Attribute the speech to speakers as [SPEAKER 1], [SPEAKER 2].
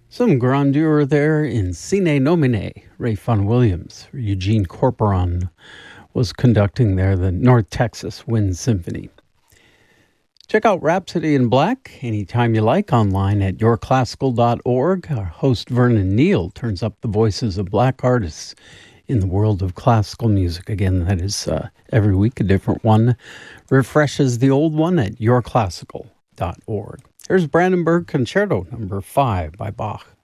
[SPEAKER 1] Some grandeur there in Sine Nomine. Ray Vaughan Williams, Eugene Corporon was conducting there the North Texas Wind Symphony. Check out Rhapsody in Black anytime you like online at yourclassical.org. Our host Vernon Neal turns up the voices of black artists in the world of classical music. Again, that is every week a different one. Refreshes the old one at yourclassical.org. Here's Brandenburg Concerto number 5 by Bach.